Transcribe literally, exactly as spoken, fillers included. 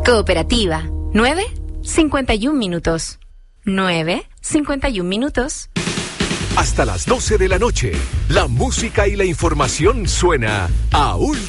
Cooperativa. nueve cincuenta y un minutos. nueve cincuenta y un minutos. Hasta las doce de la noche, la música y la información suena a